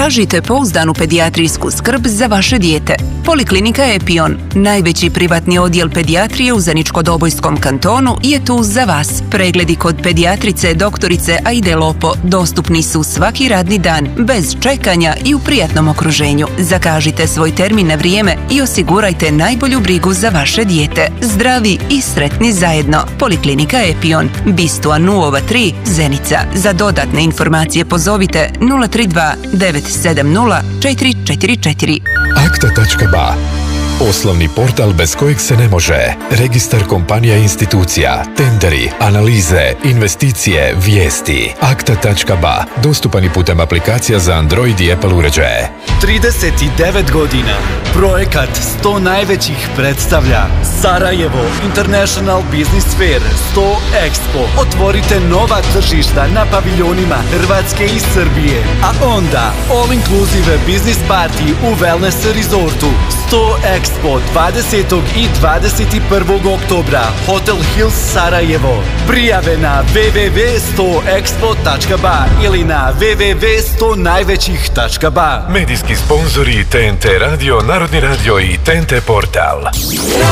Tražite pouzdanu pedijatrijsku skrb za vaše dijete. Poliklinika Epion, najveći privatni odjel pedijatrije u Zeničko-Dobojskom kantonu, je tu za vas. Pregledi kod pedijatrice doktorice Aide Lopo dostupni su svaki radni dan, bez čekanja i u prijatnom okruženju. Zakažite svoj termin na vrijeme i osigurajte najbolju brigu za vaše dijete. Zdravi i sretni zajedno. Poliklinika Epion, Bistua Nuova 3, Zenica. Za dodatne informacije pozovite 032 970 444. Akta.ba, poslovni portal bez kojeg se ne može. Registar kompanija i institucija, tenderi, analize, investicije, vijesti. Akta.ba, dostupan i putem aplikacija za Android i Apple uređaje. 39 godina. Projekat 100 najvećih predstavlja Sarajevo International Business Fair 100 Expo. Otvorite nova tržišta na paviljonima Hrvatske i Srbije. A onda All Inclusive Business Party u Wellness Resortu. 100 Expo 20. i 21. oktobra. Hotel Hills Sarajevo. Prijave na www.100expo.ba ili na www.100najvećih.ba. Medijski sponzori TNT Radio, Narodni radio i TNT portal.